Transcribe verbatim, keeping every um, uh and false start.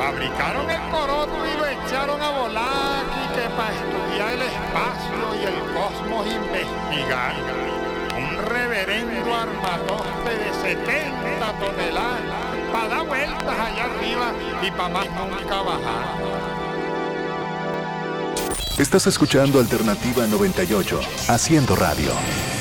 fabricaron el coroto y lo echaron a volar y que para estudiar el espacio y el cosmos investigar. Un reverendo armatoste de setenta toneladas para dar vueltas allá arriba y para más nunca bajar. Estás escuchando Alternativa noventa y ocho, haciendo radio.